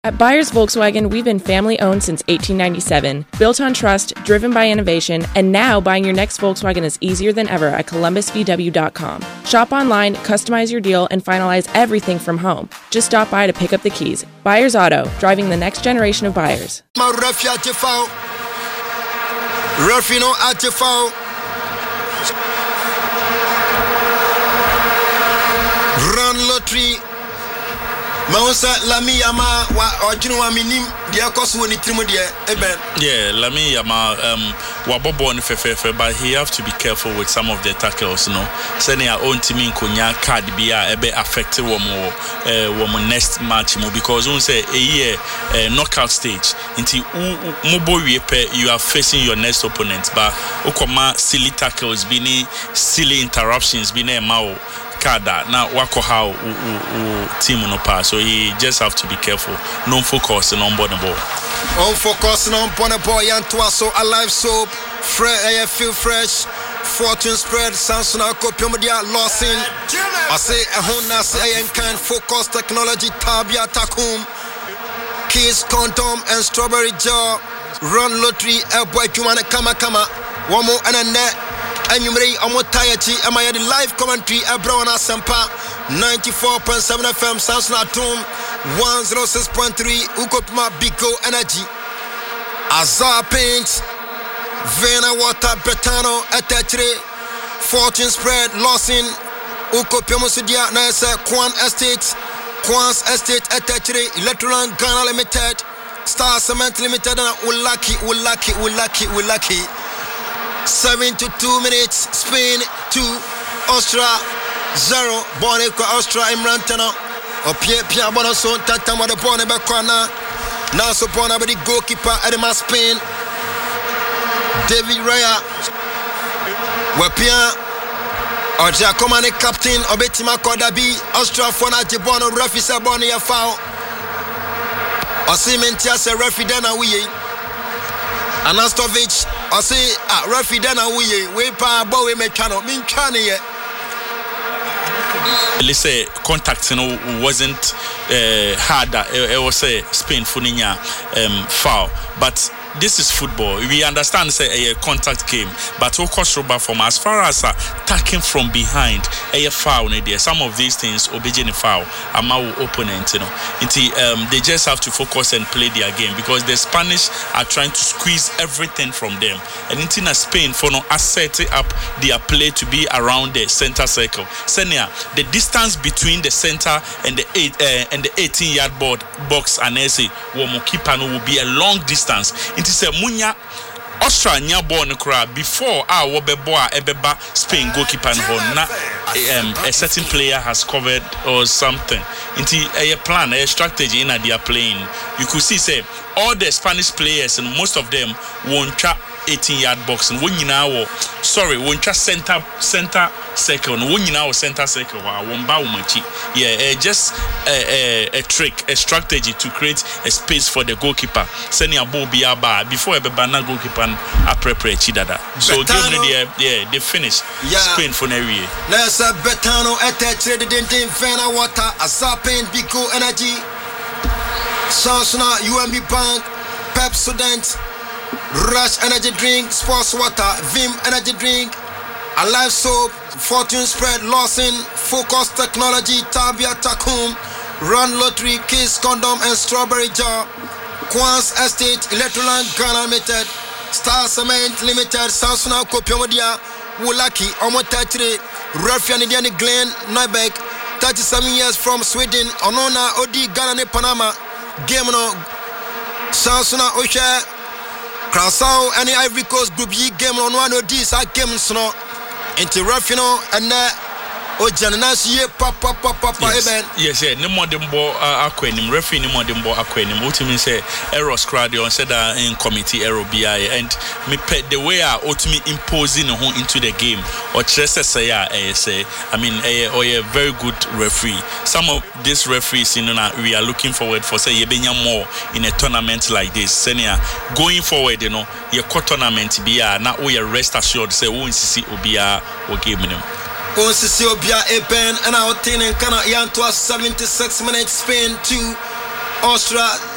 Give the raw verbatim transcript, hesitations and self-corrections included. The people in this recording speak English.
At Byers Volkswagen, we've been family-owned since eighteen ninety-seven, built on trust, driven by innovation, and now buying your next Volkswagen is easier than ever at columbus v w dot com. Shop online, customize your deal, and finalize everything from home. Just stop by to pick up the keys. Byers Auto, driving the next generation of buyers. Rufino Atifao. Run lottery. Mausa Lami Yama wa ojunu wa minim dia koso woni trimu dia eben. Yeah, Lami Yama um wa bobo on fefefe, but he have to be careful with some of the tackles, you know. Send your own team in konya card bia ebe affect wo mo eh wo mo next match mo, because we say a year uh, knockout stage until mobo pe you are facing your next opponent, but ukoma silly tackles bini silly interruptions bini mao Kada now wako how team no pass, so he just have to be careful. Non focus and on board the ball. On focus and on board the ball. Yantuaso alive soap, fresh air feel fresh. Fortune spread, Samsung Kopiumedia lost in. I say a Honda say kind focus technology Tabia Takum. Kiss condom and strawberry jar. Run lottery a boy Kumana Kama Kama. One more and a net. And you may Amotayati, am I the live commentary? Abrona Sampa ninety-four point seven F M, Samson Atom one oh six point three, Ukopma Biko Energy, Azar Paint, Vena Water, Betano, Etatre, Fortune Spread, Lawson, Ukopiomusudia, Nasa, Kwan Estate, Kwan's Estate, Etatre, Electron Ghana Limited, Star Cement Limited, and Ulaki, Ulaki, Ulaki, Ulaki. seventy-two minutes, Spain two, Austria zero. Born equal Austria Imran Tana. Or Pierre Pierre Bonason, Tatama the Born Bakwana. Now so born about the goalkeeper Edema Spain. David Raya. Wapia. Or Giacomo captain Obetima Kodabi. Austria Fona Jibono Rafisa Bonia foul. Or Cementia se refi dena we. Anastovic, I say, ah, Rafi Dana, we we pa boy me channel, mean channel yet. Let's say contact, you know, wasn't uh, hard. It was a Spain Funinya um, foul, but this is football. We understand say a contact game, but of course, from as far as uh, attacking from behind, a foul. Some of these things obeying foul. I'm our opponent, you know. Until um, they just have to focus and play their game, because the Spanish are trying to squeeze everything from them. And in Spain, for no set up their play to be around the center circle. Senia, the distance between the center and the eight uh, and the eighteen-yard board box and S A Womokipano will be a long distance. It is a munya Austria nya ball no kra before our wobebo a ebeba Spain goalkeeper no na um, a certain player has covered or something. Into a plan, a strategy in that they are playing. You could see say all the Spanish players and most of them won't trap eighteen-yard box and when you now sorry won't just center center circle and when you now center circle won't bow much. Yeah, uh, just a, a, a trick, a strategy to create a space for the goalkeeper. Sending a ball be a bar before a banana goalkeeper a prepare chidada. So game there, yeah, they finish. Yeah. Spain for Nery. There's a Betano attached to the Dentin Fena Water, a Sapin Biko Energy, Sansona, U M B Bank, Pepsodent, Rush Energy Drink, Sports Water, Vim Energy Drink, Alive Soap, Fortune Spread, Lawson, Focus Technology, Tabia Takum, Run Lottery, Kiss Condom and Strawberry Jar, Kwan's Estate, Electroland Ghana Limited, Star Cement Limited, Samsung Kopiumedia, Wulaki, Omotatri, Ruffian Indian Glen, Nybeck, thirty-seven years from Sweden, Onona Odi Ghana Panama, Game no Samsung Osha, Krasao, and the Ivory Coast Group Yi Game on one of these are games no into Ruffino and uh Oh, Jananas, ye papa, papa, papa, even. Yes, yeah, no more than bo aquanim, referee, no more than bo aquanim. Ultimately, say, Eros Cradion said that in committee, Aero B I, and me pet the way I ultimately imposing a home into the game, or just say, I say, I mean, a or a very good referee. Some of these referees, you know, we are looking forward for, say, Yebenya more in a tournament like this. Senior, going forward, you know, your core tournament be a now we are rest assured, say, won't see Obia or game them. On Sisio Bia Eben and our team in Kana Yantua seventy-six minutes Spain two Austria